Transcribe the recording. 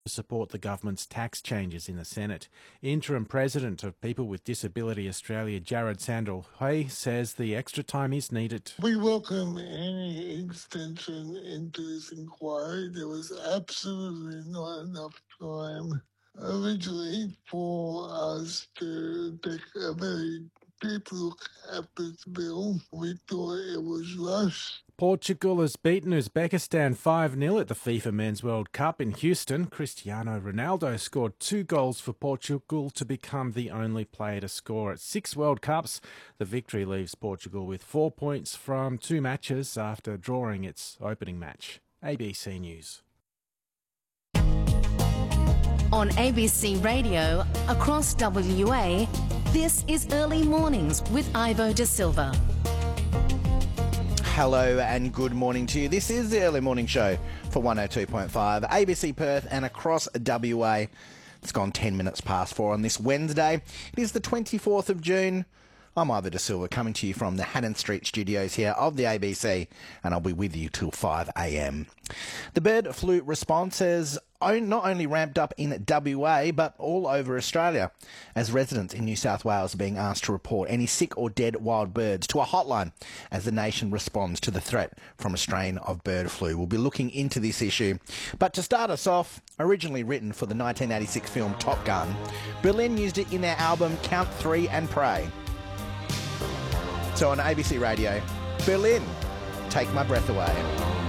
to support the government's tax changes in the Senate. Interim President of People with Disability Australia, Jared Sandel-Hay, says the extra time is needed. We welcome any extension into this inquiry. There was absolutely not enough time originally for us to take a very deep look at this bill. We thought it was rushed. Portugal has beaten Uzbekistan 5-0 at the FIFA Men's World Cup in Houston. Cristiano Ronaldo scored 2 goals for Portugal to become the only player to score at 6 World Cups. The victory leaves Portugal with 4 points from 2 matches after drawing its opening match. ABC News. On ABC Radio, across WA, this is Early Mornings with Ivo De Silva. Hello and good morning to you. This is the Early Morning Show for 102.5 ABC Perth and across WA. It's gone 10 minutes past 4 on this Wednesday. It is the 24th of June. I'm Ivo De Silva, coming to you from the Hannon Street studios here of the ABC, and I'll be with you till 5 a.m. The bird flu response has not only ramped up in WA, but all over Australia, as residents in New South Wales are being asked to report any sick or dead wild birds to a hotline as the nation responds to the threat from a strain of bird flu. We'll be looking into this issue. But to start us off, originally written for the 1986 film Top Gun, Berlin used it in their album Count 3 and Pray. So on ABC Radio, Berlin, Take My Breath Away.